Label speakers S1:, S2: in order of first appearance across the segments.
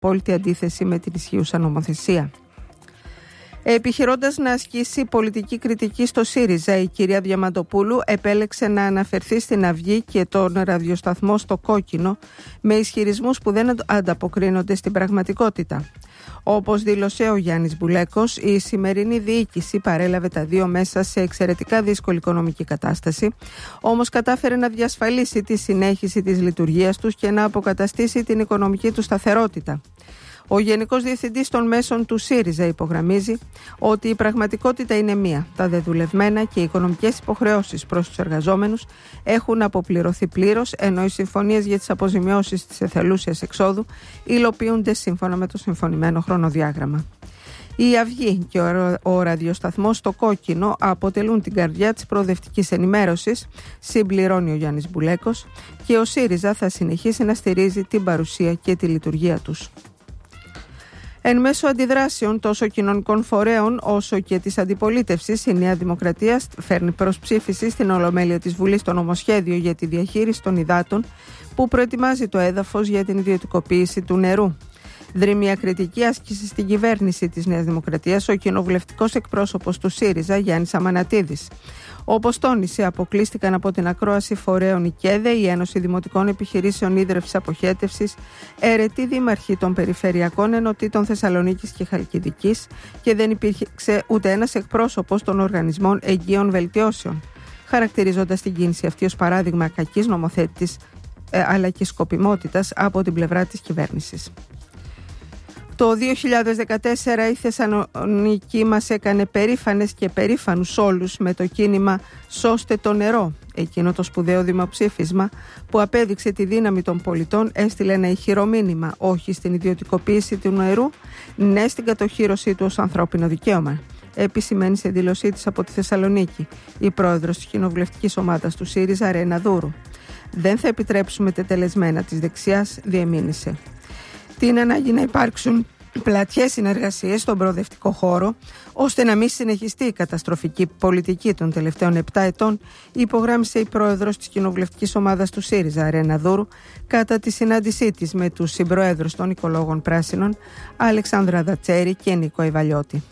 S1: απόλυτη αντίθεση με την ισχύουσα νομοθεσία. Επιχειρώντας να ασκήσει πολιτική κριτική στο ΣΥΡΙΖΑ, η κυρία Διαμαντοπούλου επέλεξε να αναφερθεί στην Αυγή και τον ραδιοσταθμό στο κόκκινο με ισχυρισμούς που δεν ανταποκρίνονται στην πραγματικότητα. Όπως δήλωσε ο Γιάννης Μπουλέκος, η σημερινή διοίκηση παρέλαβε τα δύο μέσα σε εξαιρετικά δύσκολη οικονομική κατάσταση, όμως κατάφερε να διασφαλίσει τη συνέχιση της λειτουργίας τους και να αποκαταστήσει την οικονομική του σταθερότητα. Ο Γενικός Διευθυντής των Μέσων του ΣΥΡΙΖΑ υπογραμμίζει ότι η πραγματικότητα είναι μία. Τα δεδουλευμένα και οι οικονομικές υποχρεώσεις προς τους εργαζόμενους έχουν αποπληρωθεί πλήρως, ενώ οι συμφωνίες για τις αποζημιώσεις της εθελούσιας εξόδου υλοποιούνται σύμφωνα με το συμφωνημένο χρονοδιάγραμμα. Η Αυγή και ο ραδιοσταθμός στο κόκκινο αποτελούν την καρδιά της προοδευτικής ενημέρωσης, συμπληρώνει ο Γιάννης Μπουλέκος, και ο ΣΥΡΙΖΑ θα συνεχίσει να στηρίζει την παρουσία και τη λειτουργία τους. Εν μέσω αντιδράσεων τόσο κοινωνικών φορέων όσο και της αντιπολίτευσης, η Νέα Δημοκρατία φέρνει προς ψήφιση στην Ολομέλεια της Βουλής το νομοσχέδιο για τη διαχείριση των υδάτων που προετοιμάζει το έδαφος για την ιδιωτικοποίηση του νερού. Δρεί μια κριτική άσκηση στην κυβέρνηση της Νέας Δημοκρατίας ο κοινοβουλευτικός εκπρόσωπος του ΣΥΡΙΖΑ, Γιάννης Αμανατίδης. Όπως τόνισε, αποκλείστηκαν από την ακρόαση φορέων η ΚΕΔΕ, η Ένωση Δημοτικών Επιχειρήσεων Ίδρευσης Αποχέτευσης, αιρετοί δήμαρχοι των Περιφερειακών Ενωτήτων Θεσσαλονίκης και Χαλκιδικής και δεν υπήρξε ούτε ένας εκπρόσωπος των οργανισμών εγγύων βελτιώσεων, χαρακτηρίζοντας την κίνηση αυτή ως παράδειγμα κακής νομοθέτησης αλλά και σκοπιμότητας από την πλευρά της κυβέρνησης. Το 2014 η Θεσσαλονίκη μας έκανε περήφανες και περήφανους όλους με το κίνημα «Σώστε το νερό». Εκείνο το σπουδαίο δημοψήφισμα που απέδειξε τη δύναμη των πολιτών έστειλε ένα ηχηρό μήνυμα, όχι στην ιδιωτικοποίηση του νερού, ναι στην κατοχύρωσή του ως ανθρώπινο δικαίωμα. Επισημαίνει σε δήλωσή της από τη Θεσσαλονίκη η πρόεδρος της κοινοβουλευτικής ομάδας του ΣΥΡΙΖΑ, Ρένα Δούρου. «Δεν θα επιτρέψουμε τετελεσμένα της δεξιάς», διεμήνυσε. Την ανάγκη να υπάρξουν πλατιές συνεργασίες στον προοδευτικό χώρο, ώστε να μην συνεχιστεί η καταστροφική πολιτική των τελευταίων 7 ετών, υπογράμμισε η πρόεδρος της κοινοβουλευτικής ομάδας του ΣΥΡΙΖΑ, Ρένα Δούρου, κατά τη συνάντησή της με τους συμπροέδρους των Οικολόγων Πράσινων, Αλεξάνδρα Δατσέρη και Νίκο Ιβαλιώτη.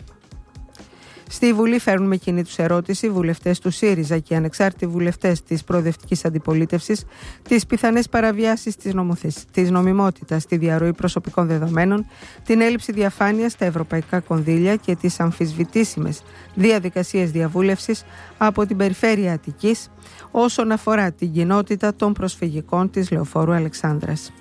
S1: Στη Βουλή φέρνουν με κοινή τους ερώτηση βουλευτές του ΣΥΡΙΖΑ και ανεξάρτητοι βουλευτές της προοδευτικής αντιπολίτευσης τις πιθανές παραβιάσεις της νομιμότητας στη διαρροή προσωπικών δεδομένων, την έλλειψη διαφάνειας στα ευρωπαϊκά κονδύλια και τις αμφισβητήσιμες διαδικασίες διαβούλευσης από την περιφέρεια Αττικής όσον αφορά την κοινότητα των προσφυγικών της Λεωφόρου Αλεξάνδρας.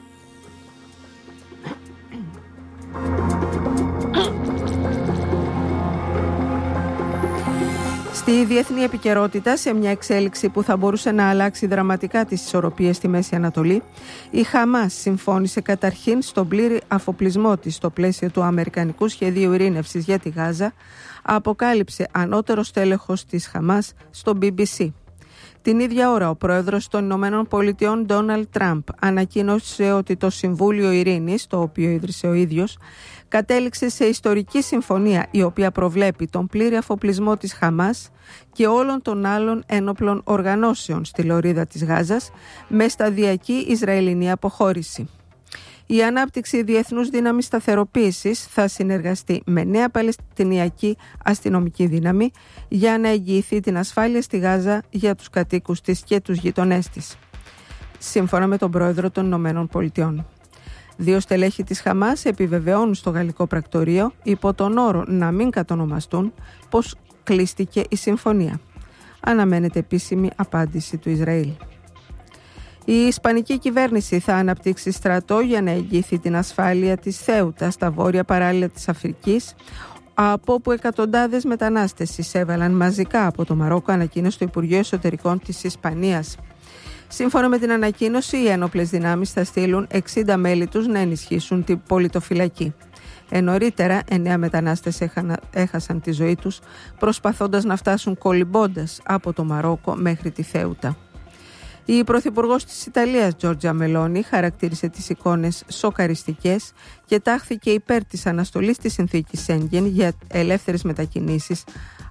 S1: Στη διεθνή επικαιρότητα, σε μια εξέλιξη που θα μπορούσε να αλλάξει δραματικά τις ισορροπίες στη Μέση Ανατολή, η Χαμάς συμφώνησε καταρχήν στον πλήρη αφοπλισμό της στο πλαίσιο του Αμερικανικού Σχεδίου Ειρήνευσης για τη Γάζα, αποκάλυψε ανώτερος τέλεχος της Χαμάς στο BBC. Την ίδια ώρα, ο πρόεδρος των Ηνωμένων Πολιτειών, Ντόναλντ Τραμπ, ανακοίνωσε ότι το Συμβούλιο Ειρήνης, το οποίο ίδρυσε ο ίδιος, κατέληξε σε ιστορική συμφωνία η οποία προβλέπει τον πλήρη αφοπλισμό της Χαμάς και όλων των άλλων ένοπλων οργανώσεων στη λωρίδα της Γάζας με σταδιακή Ισραηλινή αποχώρηση. Η ανάπτυξη διεθνούς δύναμης σταθεροποίησης θα συνεργαστεί με νέα Παλαιστινιακή αστυνομική δύναμη για να εγγυηθεί την ασφάλεια στη Γάζα για τους κατοίκους της και τους γειτονές της, σύμφωνα με τον πρόεδρο των Ηνωμένων Πολιτειών. 2 στελέχη της Χαμάς επιβεβαιώνουν στο γαλλικό πρακτορείο, υπό τον όρο να μην κατονομαστούν, πως κλείστηκε η συμφωνία. Αναμένεται επίσημη απάντηση του Ισραήλ. Η Ισπανική κυβέρνηση θα αναπτύξει στρατό για να εγγυηθεί την ασφάλεια της Θέουτα στα βόρεια παράλια της Αφρικής, από όπου εκατοντάδες μετανάστες εισέβαλαν μαζικά από το Μαρόκο, ανακοίνωσε το Υπουργείο Εσωτερικών της Ισπανίας. Σύμφωνα με την ανακοίνωση, οι ένοπλες δυνάμεις θα στείλουν 60 μέλη τους να ενισχύσουν την πολιτοφυλακή. Νωρίτερα, 9 μετανάστες έχασαν τη ζωή τους προσπαθώντας να φτάσουν κολυμπώντας από το Μαρόκο μέχρι τη Θέουτα. Η Πρωθυπουργός της Ιταλίας, Τζόρτζια Μελόνι, χαρακτήρισε τις εικόνες σοκαριστικές και τάχθηκε υπέρ της αναστολής της συνθήκης Σέγγεν για ελεύθερες μετακινήσεις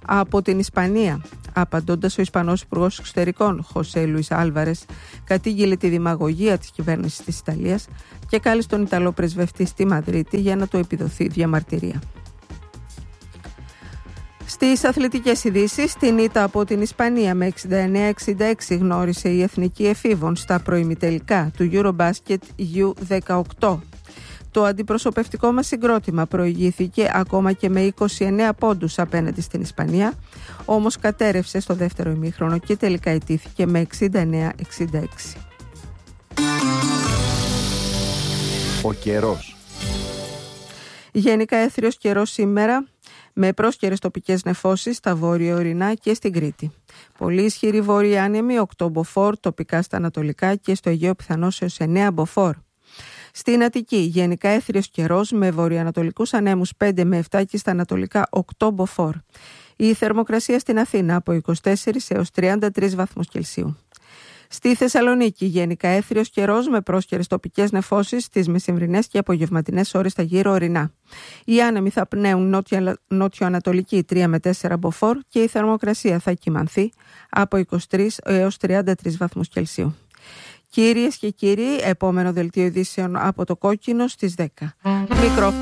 S1: Από την Ισπανία, απαντώντας ο Ισπανός Υπουργός Εξωτερικών Χωσέ Λουίς Άλβαρες, κατήγγειλε τη δημαγωγία της κυβέρνησης της Ιταλίας και κάλεσε τον Ιταλό πρεσβευτή στη Μαδρίτη για να του επιδοθεί διαμαρτυρία. Στις αθλητικές ειδήσεις, την ήττα από την Ισπανία με 69-66 γνώρισε η εθνική εφήβων στα προημιτελικά του Eurobasket U18. Το αντιπροσωπευτικό μας συγκρότημα προηγήθηκε ακόμα και με 29 πόντους απέναντι στην Ισπανία, όμως κατέρευσε στο δεύτερο ημίχρονο και τελικά ιτήθηκε με 69-66.
S2: Ο καιρός.
S1: Γενικά έθριος καιρός σήμερα, με πρόσκαιρες τοπικές νεφώσεις στα βόρειο-ορεινά και στην Κρήτη. Πολύ ισχυρή βόρεια άνεμη, 8 μποφόρ, τοπικά στα ανατολικά και στο Αιγαίο πιθανώς έως 9 μποφόρ. Στην Αττική, γενικά έθριος καιρός με βορειοανατολικούς ανέμους 5 με 7 και στα ανατολικά 8 μποφόρ. Η θερμοκρασία στην Αθήνα από 24 έως 33 βαθμούς Κελσίου. Στη Θεσσαλονίκη, γενικά έθριος καιρός με πρόσκαιρες τοπικές νεφώσεις στις μεσημβρινές και απογευματινές ώρες στα γύρω ορεινά. Οι άνεμοι θα πνέουν νότιο-ανατολική 3 με 4 μποφόρ και η θερμοκρασία θα κυμανθεί από 23 έως 33 βαθμούς Κελσίου. Κυρίες και κύριοι, επόμενο δελτίο ειδήσεων από το Κόκκινο στις 10.